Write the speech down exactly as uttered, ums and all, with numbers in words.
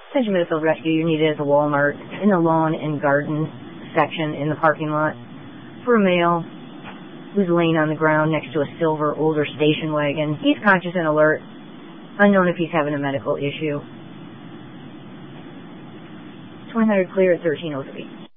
Central Middlefield Rescue, you're needed at the Walmart in the lawn and garden section in the parking lot for a male who's laying on the ground next to a silver older station wagon. He's conscious and alert. Unknown if he's having a medical issue. twenty hundred clear at thirteen oh three.